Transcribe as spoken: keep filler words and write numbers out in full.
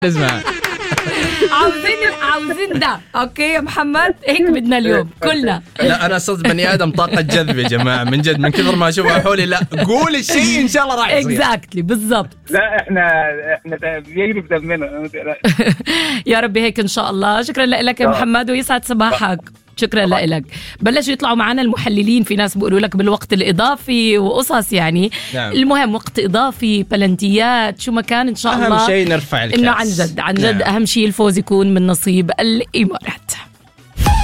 اسمع عاوزين عاوزين ده. اوكي يا محمد، هيك بدنا اليوم كلنا. لا انا صرت بني ادم طاقه جذب يا جماعه، من جد من كثر ما اشوفها حولي. لا قول الشيء ان شاء الله راح يصير. اكزاكتلي بالضبط. لا احنا احنا بيجري بدمنا. يا ربي هيك ان شاء الله. شكرا لك يا محمد ويسعد صباحك. شكرا لك. بلشوا يطلعوا معنا المحللين، في ناس بيقولوا لك بالوقت الإضافي وقصص يعني. نعم. المهم وقت إضافي، بلنتيات، شو ما كان إن شاء الله أهم شيء نرفع الكاس. إنه عن جد عن جد نعم. أهم شيء الفوز يكون من نصيب الإمارات.